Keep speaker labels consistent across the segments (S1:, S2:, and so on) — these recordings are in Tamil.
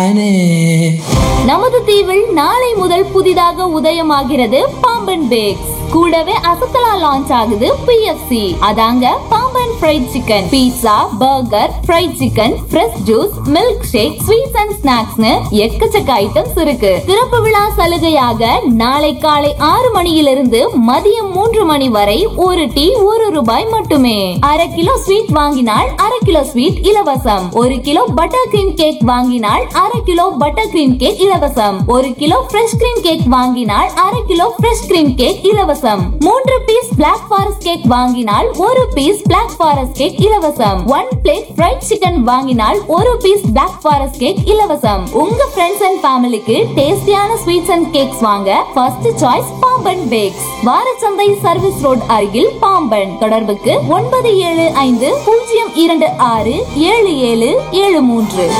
S1: நமது தீவில் நாளை முதல் புதிதாக உதயமாகிறது பாம்பன் பேக்ஸ். கூடவே அசத்தலா லான்ச் ஆகுது PFC. அதாங்க Pamban fried chicken, pizza, burger, fried chicken, fresh juice, milk shake, sweets and ஸ்நாக்ஸ்னு எக்கச்சக்க ஐட்டம்ஸ் இருக்கு. திறப்பு விழா சலுகையாக நாளை காலை 6 மணியிலிருந்து மதியம் 3 மணி வரை ஒரு டீ ₹1 மட்டுமே. அரை கிலோ ஸ்வீட் வாங்கினால் அரை கிலோ ஸ்வீட் இலவசம். 1 கிலோ பட்டர் கிரீம் கேக் வாங்கினால் அரை கிலோ பட்டர் கிரீம் கேக் இலவசம். 1 கிலோ ஃப்ரெஷ் கிரீம் கேக் வாங்கினால் அரை கிலோ ஃப்ரெஷ் கிரீம் கேக் இலவசம். 3 பீஸ் பிளாக் ஃபாரஸ்ட் கேக் வாங்கினால் 1 பீஸ் பிளாக் ஃபாரஸ்ட் கேக் இலவசம். 1 பிளேட் ஃப்ரைட் சிக்கன் வாங்கினால் 1 பீஸ் பிளாக் ஃபாரஸ்ட் கேக் இலவசம். உங்க ஃப்ரெண்ட்ஸ் அண்ட் ஃபேமிலிக்கு டேஸ்டியான ஸ்வீட்ஸ் அண்ட் கேக்ஸ் வாங்க first choice Pamban packs. வாரச்சந்தை service road அருகில் பாம்பன். தொடர்புக்கு 9725026777.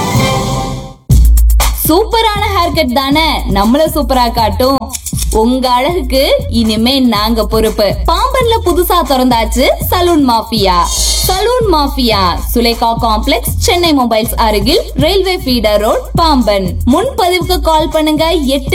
S1: சூப்பரான ஹேர் கட் தானே நம்மள சூப்பரா காட்டும். உங்க அழகுக்கு இனிமே நாங்க பொறுப்பு. பாம்பன்ல புதுசா திறந்தாச்சு salon mafia. Salon mafia Sulekha complex, Chennai mobiles அருகில், ரயில்வே ஃபீடர் ரோட், பாம்பன். முன்பதிவுக்கு கால் பண்ணுங்க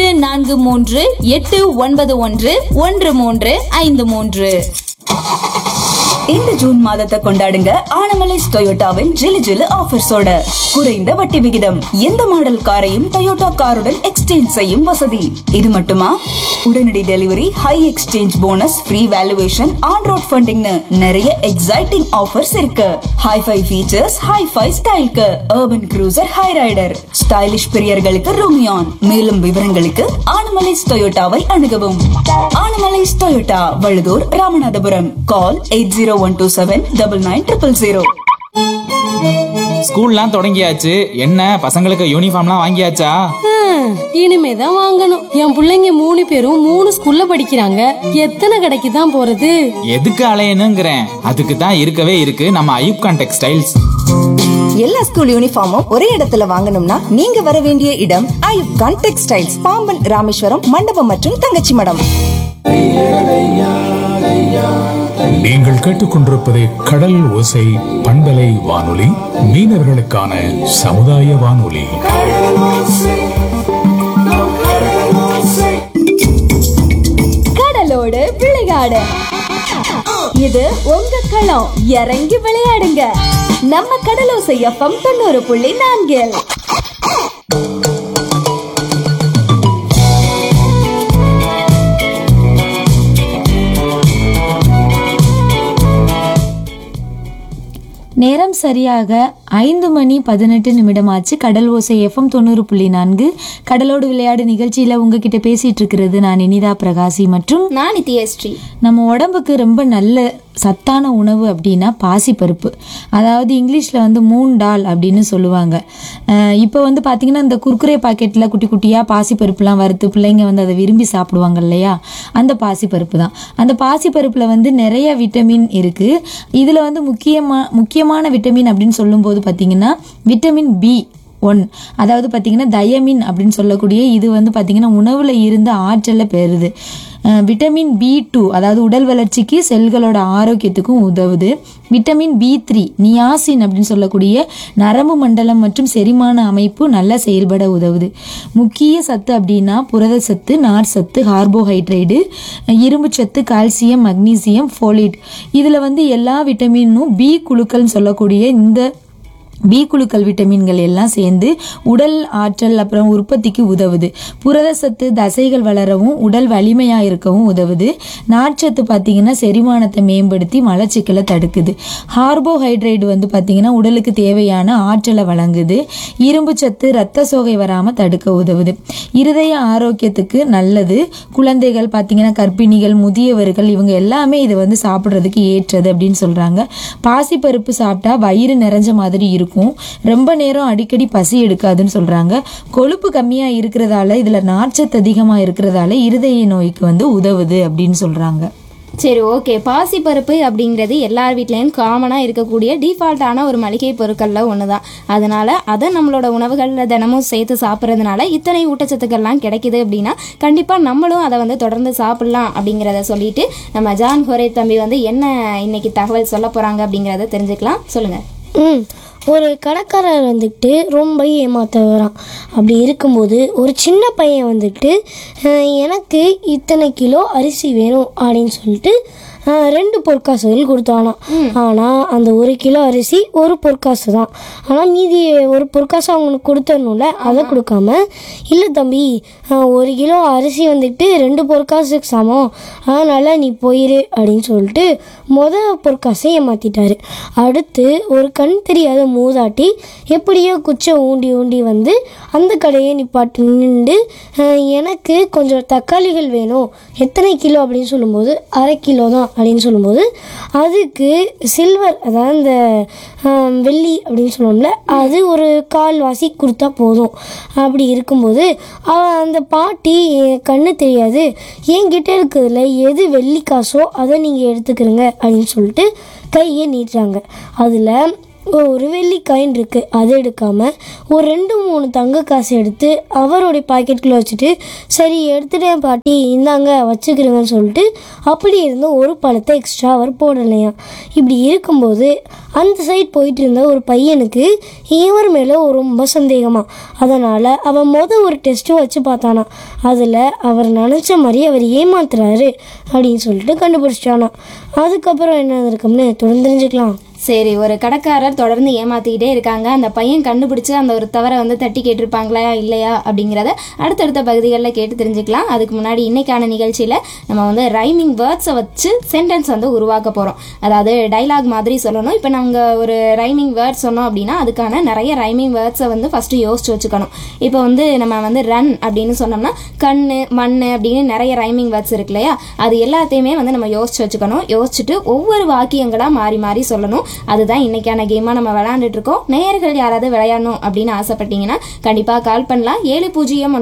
S1: 8438911353.
S2: இந்த ஜூன் மாதத்தை கொண்டாடுங்க ஆனமலைஸ் டொயோட்டாவின் ஜிலு ஜிலு ஆஃபர்ஸோட. குறைந்த வட்டி விகிதம், எந்த மாடல் காரையும் டொயோட்டா காருடன் எக்ஸ்சேஞ்ச் செய்யும் வசதி. இது மட்டுமா, உடனடி delivery, high exchange bonus, free valuation, on road ஃபண்டிங்னு நிறைய எக்ஸைட்டிங் ஆஃபர்ஸ் இருக்கு. ஹைஃபை ஃபீச்சர்ஸ், ஹைஃபை ஸ்டைலுக்கு urban cruiser high rider, stylish பிரியர்களுக்கு Rumion. மேலும் விவரங்களுக்கு ஆனமலைஸ் டொயோட்டாவை அணுகவும். ஆனமலைஸ் டொயோட்டா, வழுதூர், ராமநாதபுரம். கால் 8012799000.
S3: ஸ்கூல்லாம் தொடங்கியாச்சு. என்ன பசங்களுக்கு யூனிஃபார்ம்லாம் வாங்கியாச்சா?
S4: இனிமேதான் வாங்கணும். என் பிள்ளைங்க 3 பேரும் 3 ஸ்கூல்ல படிக்கிறாங்க. எத்தனை கடைக்கு தான் போறது?
S3: எதுக்கு அலையணுங்கிறேன். அதுக்கு தான் இருக்கவே இருக்கு நம்ம ஐயூப்கான் டெக்ஸ்டைல்ஸ்.
S5: எல்லா ஸ்கூல் யூனிஃபார்மும் ஒரே இடத்துல வாங்கணும்னா நீங்க வர வேண்டிய இடம் ஐயூப்கான் டெக்ஸ்டைல்ஸ், பாம்பன், ராமேஸ்வரம், மண்டபம் மற்றும் தங்கச்சி மடம்.
S6: நீங்கள் கேட்டுக்கொண்டிருப்பது கடல் ஓசை பண்பலை வானொலி, மீனவர்களுக்கான சமுதாய வானொலி.
S1: கடலோடு விளையாடு, இது உங்க களம். இறங்கி விளையாடுங்க. நம்ம கடலோசை FM 90.4.
S7: நேரம் சரியாக 5:18 ஆச்சு. கடல் ஓசை FM 90.4 கடலோடு விளையாடு நிகழ்ச்சியில உங்ககிட்ட பேசிட்டு இருக்கிறது நான் இனிதா பிரகாசி மற்றும்
S8: நான் நித்யஸ்ரீ.
S7: நம்ம உடம்புக்கு ரொம்ப நல்ல சத்தான உணவு அப்படின்னா பாசிப்பருப்பு. அதாவது இங்கிலீஷில் வந்து மூன் டால் அப்படின்னு சொல்லுவாங்க. இப்போ வந்து பார்த்திங்கன்னா இந்த குர்குரே பாக்கெட்டில் குட்டி குட்டியாக பாசிப்பருப்புலாம் வறுத்து பிள்ளைங்க வந்து அதை விரும்பி சாப்பிடுவாங்க இல்லையா, அந்த பாசிப்பருப்பு தான். அந்த பாசிப்பருப்பில் வந்து நிறைய விட்டமின் இருக்குது. இதில் வந்து முக்கியமான விட்டமின் அப்படின்னு சொல்லும்போது பார்த்திங்கன்னா விட்டமின் B1, அதாவது பார்த்திங்கன்னா தயமின் அப்படின்னு சொல்லக்கூடிய இது வந்து பார்த்திங்கன்னா உணவில் இருந்த ஆற்றலை பெறுது. விட்டமின் B2 அதாவது உடல் வளர்ச்சிக்கு, செல்களோட ஆரோக்கியத்துக்கும் உதவுது. விட்டமின் B3 நியாசின் அப்படின்னு சொல்லக்கூடிய நரம்பு மண்டலம் மற்றும் செரிமான அமைப்பு நல்லா செயல்பட உதவுது. முக்கிய சத்து அப்படின்னா புரத சத்து, நார் சத்து, கார்போஹைட்ரேட்டு, இரும்பு சத்து, கால்சியம், மக்னீசியம், ஃபோலேட். இதில் வந்து எல்லா விட்டமினும் B குழுக்கள்னு சொல்லக்கூடிய இந்த பி குழுக்கள் விட்டமின்கள் எல்லாம் சேர்ந்து உடல் ஆற்றல் அப்புறம் உற்பத்திக்கு உதவுது. புரத சத்து தசைகள் வளரவும் உடல் வலிமையாக இருக்கவும் உதவுது. நார்ச்சத்து பார்த்திங்கன்னா செரிமானத்தை மேம்படுத்தி மலச்சிக்கலை தடுக்குது. கார்போஹைட்ரேட் வந்து பார்த்திங்கன்னா உடலுக்கு தேவையான ஆற்றலை வழங்குது. இரும்பு சத்து இரத்த சோகை வராமல் தடுக்க உதவுது. இருதய ஆரோக்கியத்துக்கு நல்லது. குழந்தைகள் பார்த்திங்கன்னா கர்ப்பிணிகள், முதியவர்கள் இவங்க எல்லாமே இதை வந்து சாப்பிட்றதுக்கு ஏற்றது அப்படின்னு சொல்கிறாங்க. பாசிப்பருப்பு சாப்பிட்டா வயிறு நிறைஞ்ச மாதிரி இருக்கும். ரொம்ப நேரம் அடிக்கடி பசி எடுக்காதுன்னு சொல்றாங்க. கொழுப்பு கம்மியா இருக்கிறதால, இதுல நார்ச்சத்து அதிகமா இருக்கிறதால இருதய நோய்க்கு வந்து உதவுது அப்படின்னு சொல்றாங்க.
S8: சரி, ஓகே. பாசிப்பருப்பு அப்படிங்கிறது எல்லார் வீட்லேயும் காமனாக இருக்கக்கூடிய டிஃபால்ட்டான ஒரு மளிகை பொருட்களில் ஒன்று தான். அதனால் அதை நம்மளோட உணவுகளில் தினமும் சேர்த்து சாப்பிட்றதுனால இத்தனை ஊட்டச்சத்துக்கள்லாம் கிடைக்கிது அப்படின்னா கண்டிப்பாக நம்மளும் அதை வந்து தொடர்ந்து சாப்பிட்லாம் அப்படிங்கிறத சொல்லிட்டு நம்ம ஜான் ஹொரே தம்பி வந்து என்ன இன்னைக்கு தகவல் சொல்ல போகிறாங்க அப்படிங்கிறத தெரிஞ்சுக்கலாம். சொல்லுங்கள்.
S9: ஒரு கடைக்காரர் வந்துட்டு ரொம்ப ஏமாத்த வரான். அப்படி இருக்கும்போது ஒரு சின்ன பையன் வந்துட்டு எனக்கு இத்தனை கிலோ அரிசி வேணும் அப்படின்னு சொல்லிட்டு 2 பொற்காசுகள் கொடுத்தானாம். ஆனால் அந்த 1 கிலோ அரிசி 1 பொற்காசு தான். ஆனால் மீதி 1 பொற்காசு அவங்களுக்கு கொடுத்தணும்ல, அதை கொடுக்காம, இல்லை தம்பி 1 கிலோ அரிசி வந்துட்டு 2 பொற்காசுக்கு சமம், அதனால் நீ போயிரு அப்படின்னு சொல்லிட்டு பொற்காசை ஏமாத்திட்டாரு. அடுத்து ஒரு கண் தெரியாத மூதாட்டி எப்படியோ குச்சை ஊண்டி ஊண்டி வந்து அந்த கடையை நிப்பாட்டி நின்று எனக்கு கொஞ்சம் தக்காளிகள் வேணும், எத்தனை கிலோ அப்படின்னு சொல்லும்போது 1/2 கிலோ தான் அப்படின்னு சொல்லும்போது அதுக்கு சில்வர், அதாவது இந்த வெள்ளி அப்படின்னு சொல்லுவோம்ல, அது ஒரு 1/4 கொடுத்தா போதும். அப்படி இருக்கும்போது அந்த பாட்டி கண்ணு தெரியாது, என்கிட்ட இருக்கிறதுல எது வெள்ளி காசோ அதை நீங்கள் எடுத்துக்கிறீங்க அப்படின்னு சொல்லிட்டு கையை நீட்டுறாங்க. அதில் ஒரு வெள்ளி காயின் இருக்குது, அதை எடுக்காமல் ஒரு 2-3 தங்க காசு எடுத்து அவருடைய பாக்கெட்டில் வச்சுட்டு, சரி எடுத்துட்டேன் பாட்டி இந்தாங்க வச்சுக்கிறேங்கன்னு சொல்லிட்டு அப்படி இருந்த ஒரு பழத்தை எக்ஸ்ட்ரா அவர் போடலையாம். இப்படி இருக்கும்போது அந்த சைட் போயிட்டு இருந்த ஒரு பையனுக்கு இவர் மேலே ரொம்ப சந்தேகமாக. அதனால் அவன் ஒரு டெஸ்ட்டும் வச்சு பார்த்தானா. அதில் அவர் நினச்ச மாதிரி அவர் ஏமாத்துறாரு அப்படின்னு சொல்லிட்டு கண்டுபிடிச்சிட்டானா. அதுக்கப்புறம் என்ன இருக்கும்னு தொடர்ந்து தெரிஞ்சுக்கலாம்.
S8: சரி, ஒரு கடைக்காரர் தொடர்ந்து ஏமாத்திக்கிட்டே இருக்காங்க. அந்த பையன் கண்டுபிடிச்சு அந்த ஒரு தவறை வந்து தட்டி கேட்டிருப்பாங்களா இல்லையா அப்படிங்கிறத அடுத்தடுத்த பகுதிகளில் கேட்டு தெரிஞ்சுக்கலாம். அதுக்கு முன்னாடி இன்னைக்கான நிகழ்ச்சியில் நம்ம வந்து ரைமிங் வேர்ட்ஸை வச்சு சென்டென்ஸ் வந்து உருவாக்க போகிறோம். அதாவது டைலாக் மாதிரி சொல்லணும். இப்போ நாங்கள் ஒரு ரைமிங் வேர்ட்ஸ் சொன்னோம் அப்படின்னா அதுக்கான நிறைய ரைமிங் வேர்ட்ஸை வந்து ஃபஸ்ட்டு யோசிச்சு வச்சுக்கணும். இப்போ வந்து நம்ம வந்து ரன் அப்படின்னு சொன்னோம்னா கண்ணு மண் அப்படின்னு நிறைய ரைமிங் வேர்ட்ஸ் இருக்கு இல்லையா, அது எல்லாத்தையுமே வந்து நம்ம யோசிச்சு வச்சுக்கணும். யோசிச்சுட்டு ஒவ்வொரு வாக்கியங்களாக மாறி மாறி சொல்லணும். அதுதான் இன்னைக்கான கேமா நம்ம விளையாண்டுட்டு இருக்கோம். நேயர்கள் யாராவது விளையாடணும் அப்படின்னு ஆசைப்பட்டீங்கன்னா கண்டிப்பா கால் பண்ணலாம். 70